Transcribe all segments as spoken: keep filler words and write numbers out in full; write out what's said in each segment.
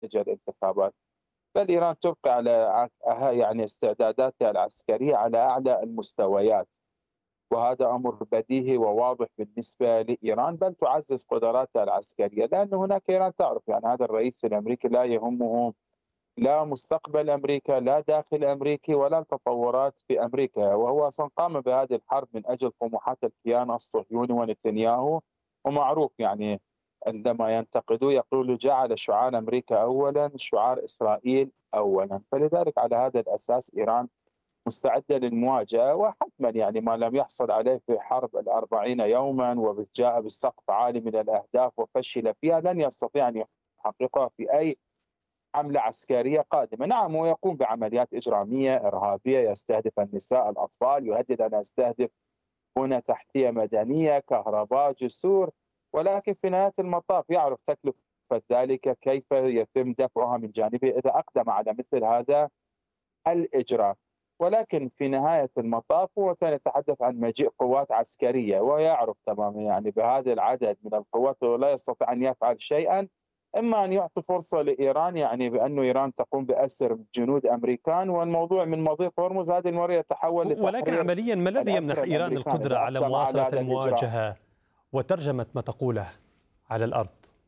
الانتخابات. بل إيران تبقي على ع- يعني استعداداتها العسكرية على أعلى المستويات، وهذا أمر بديهي وواضح بالنسبة لإيران، بل تعزز قدراتها العسكرية، لأن هناك إيران تعرف يعني هذا الرئيس الأمريكي لا يهمه لا مستقبل أمريكا، لا داخل أمريكي، ولا التطورات في أمريكا، وهو أصلا قام بهذه الحرب من أجل طموحات الكيان الصهيوني ونتنياهو. ومعروف يعني عندما ينتقدوا يقولوا جعل شعار أمريكا أولا، شعار إسرائيل أولا. فلذلك على هذا الأساس إيران مستعدة للمواجهة، وحتما يعني ما لم يحصل عليه في حرب الأربعين يوما وجاء بسقف عالي من الأهداف وفشل فيها، لن يستطيع أن يحققها في أي حملة عسكرية قادمة. نعم، هو يقوم بعمليات إجرامية إرهابية، يستهدف النساء الأطفال، يهدد أن يستهدف بنى تحتية مدنية، كهرباء، جسور، ولكن في نهاية المطاف يعرف تكلفة ذلك كيف يتم دفعها من جانبه إذا أقدم على مثل هذا الإجرام. ولكن في نهاية المطاف هو سيتحدث عن مجيء قوات عسكرية، ويعرف تماما يعني بهذا العدد من القوات لا يستطيع أن يفعل شيئا. إما أن يعطي فرصة لإيران يعني بأنه إيران تقوم بأسر جنود أمريكان، والموضوع من مضيق هرمز هذه المرة يتحول ولكن لتحرير عمليا ما الذي يمنح الأسرى إيران الأمريكان القدرة إذا على أقدم على مواصلة هذا الإجراء. المواجهة وترجمة ما تقوله على الأرض؟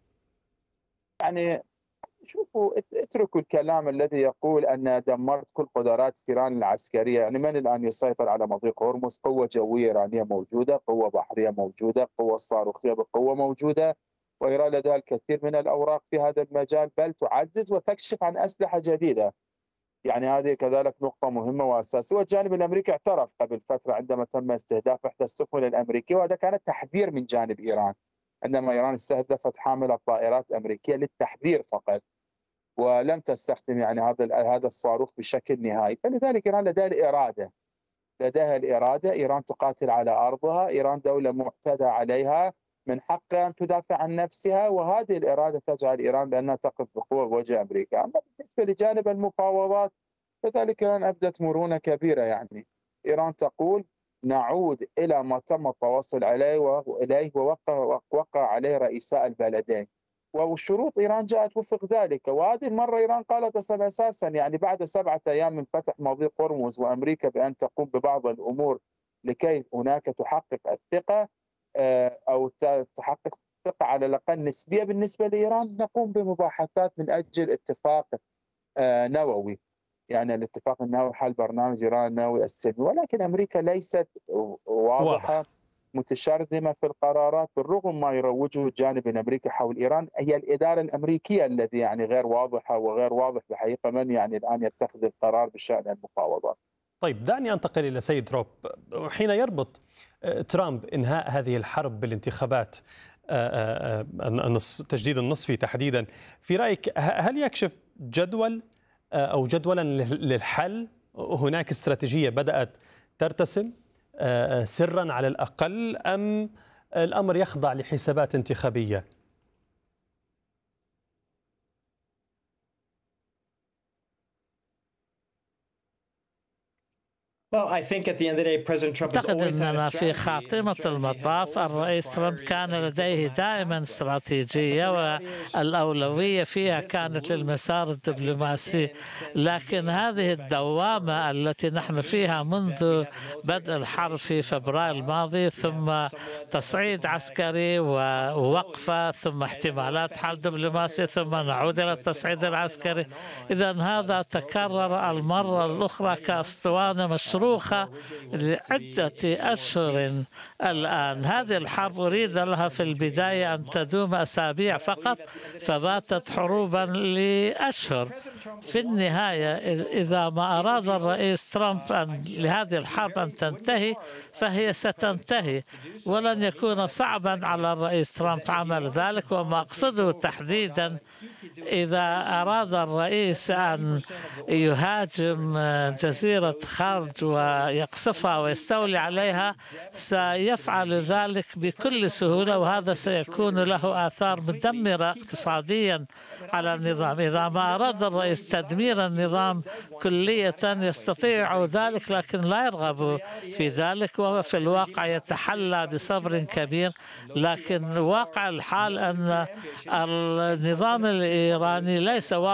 يعني شوفوا، ات- اتركوا الكلام الذي يقول أن دمرت كل قدرات إيران العسكرية. يعني من الآن يسيطر على مضيق هرمز؟ قوة جوية إيرانية موجودة، قوة بحرية موجودة، قوة صاروخية بقوة موجودة، وإيران لديها الكثير من الأوراق في هذا المجال، بل تعزز وتكشف عن أسلحة جديدة. يعني هذه كذلك نقطة مهمة وأساسية. والجانب الأمريكي اعترف قبل فترة عندما تم استهداف إحدى السفن الأمريكية، وهذا كان تحذير من جانب إيران، عندما إيران استهدفت حاملة طائرات أمريكية للتحذير فقط، ولم تستخدم يعني هذا هذا الصاروخ بشكل نهائي. فلذلك إيران لديها الإرادة، لديها الإرادة. إيران تقاتل على أرضها، إيران دولة معتدى عليها، من حقها أن تدافع عن نفسها، وهذه الإرادة تجعل إيران بأنها تقف بقوة بوجه أمريكا. أما بالنسبة لجانب المفاوضات لذلك إيران أبدت مرونة كبيرة. يعني إيران تقول نعود إلى ما تم التوصل عليه وإليه ووقع وقع عليه رئيساء البلدين، وشروط إيران جاءت وفق ذلك. وهذه المرة إيران قالت أصلا أساسا يعني بعد سبعة أيام من فتح مضيق هرمز وأمريكا بأن تقوم ببعض الأمور لكي هناك تحقق الثقة، آه، أو تحقق ثقة على الأقل نسبية بالنسبة لإيران، نقوم بمباحثات من أجل اتفاق آه، نووي. يعني الاتفاق النووي حل برنامج إيران النووي السلمي. ولكن أمريكا ليست واضحة، واضح. متشرذمة في القرارات، بالرغم ما يروجه الجانب الأمريكي حول إيران. هي الإدارة الأمريكية التي يعني غير واضحة وغير واضح بحقيقة من يعني الآن يتخذ القرار بشأن المفاوضات. طيب دعني أنتقل إلى سيد روب. حين يربط آه، ترامب إنهاء هذه الحرب بالانتخابات، آه، آه، آه، النصف تجديد النصفي تحديدا، في رأيك ه- هل يكشف جدول آه، أو جدولا لل- للحل؟ هناك استراتيجية بدأت ترتسم آه، آه، سرا على الأقل، أم الأمر يخضع لحسابات انتخابية؟ أعتقد أننا في خاتمة المطاف الرئيس ترامب كان لديه دائما استراتيجية، والأولوية فيها كانت للمسار الدبلوماسي. لكن هذه الدوامة التي نحن فيها منذ بدء الحرب في فبراير الماضي، ثم تصعيد عسكري ووقفة، ثم احتمالات حل دبلوماسي، ثم نعود إلى التصعيد العسكري، إذا هذا تكرر المرة الأخرى كأسطوانة مشروخة لعدة أشهر الآن. هذه الحرب أريد لها في البداية أن تدوم أسابيع فقط، فباتت حروبا لأشهر. في النهاية إذا ما أراد الرئيس ترامب أن لهذه الحرب أن تنتهي فهي ستنتهي، ولن يكون صعبا على الرئيس ترامب عمل ذلك. وما أقصده تحديدا، إذا أراد الرئيس أن يهاجم جزيرة خارج ويقصفها ويستولي عليها سيفعل ذلك بكل سهولة، وهذا سيكون له آثار مدمرة اقتصاديا على النظام. إذا ما أراد الرئيس تدمير النظام كلية يستطيع ذلك، لكن لا يرغب في ذلك، وهو في الواقع يتحلى بصبر كبير. لكن واقع الحال أن النظام الإيراني الإيراني ليس